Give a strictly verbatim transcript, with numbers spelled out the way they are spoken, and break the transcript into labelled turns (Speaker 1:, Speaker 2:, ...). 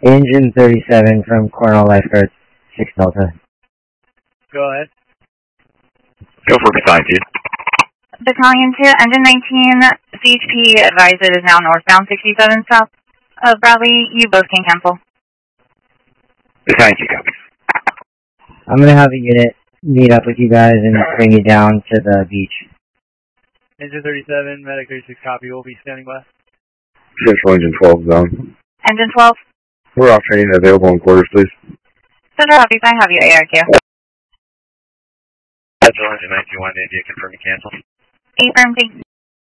Speaker 1: Engine thirty-seven from Cornell Lifeguard, six Delta.
Speaker 2: Go ahead.
Speaker 3: Go for Battalion two.
Speaker 4: Battalion two, engine nineteen, C H P advised it is now northbound sixty-seven south of Bradley. You both can cancel.
Speaker 3: Battalion two copies.
Speaker 1: I'm going to have a unit meet up with you guys and bring you down to the beach.
Speaker 2: Engine thirty-seven, Medic thirty-six copy, we'll be standing by.
Speaker 3: Central Engine twelve zone.
Speaker 4: Engine twelve.
Speaker 3: We're off training available in quarters, please.
Speaker 4: Central Office, I have you A R Q.
Speaker 3: Central Engine nineteen one, India, confirm you cancel.
Speaker 4: Affirm, thanks.